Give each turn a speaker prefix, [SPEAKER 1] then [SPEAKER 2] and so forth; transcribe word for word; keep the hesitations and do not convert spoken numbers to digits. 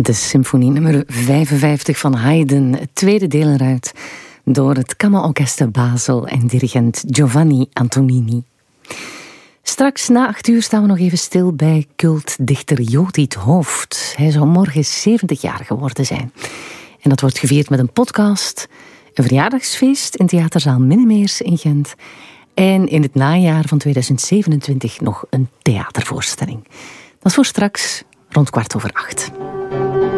[SPEAKER 1] De symfonie nummer vijfenvijftig van Haydn, het tweede deel eruit, door het Kammerorkester Basel en dirigent Giovanni Antonini. Straks na acht uur staan we nog even stil bij cultdichter Jodie 't Hooft. Hij zou morgen zeventig jaar geworden zijn. En dat wordt gevierd met een podcast, een verjaardagsfeest in theaterzaal Minnemeers in Gent en in het najaar van tweeduizend zevenentwintig nog een theatervoorstelling. Dat is voor straks, rond kwart over acht.